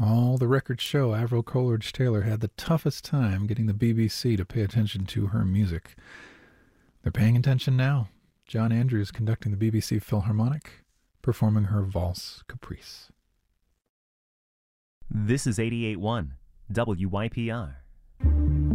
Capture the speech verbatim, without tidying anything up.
All the records show Avril Coleridge-Taylor had the toughest time getting the B B C to pay attention to her music. They're paying attention now. John Andrews conducting the B B C Philharmonic, performing her Valse Caprice. This is eighty-eight point one W Y P R.